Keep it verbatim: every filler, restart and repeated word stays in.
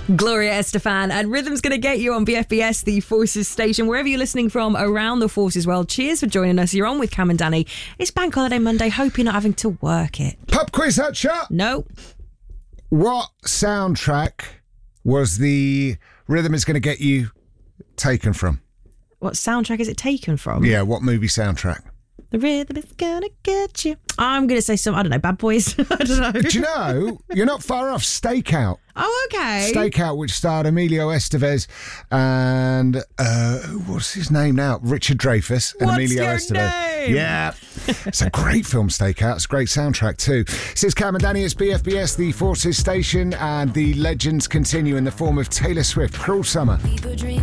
Gloria Estefan and Rhythm's going to get you on B F B S, the Forces station, wherever you're listening from around the Forces world. Cheers for joining us. You're on with Cam and Danny. It's Bank Holiday Monday. Hope you're not having to work it. Pub quiz, Hutcher. No. What soundtrack was the Rhythm is going to get you taken from? What soundtrack is it taken from? Yeah, what movie soundtrack? The Rhythm is going to get you. I'm going to say some, I don't know, Bad Boys. I don't know. Do you know, you're not far off. Stakeout. Oh, okay. Stakeout, which starred Emilio Estevez and, uh, what's his name now? Richard Dreyfuss and What's Emilio your Estevez. name? Yeah. It's a great film, Stakeout. It's a great soundtrack too. Says Cam and Danny, it's B F B S, the Forces station, and the legends continue in the form of Taylor Swift, Cruel Summer.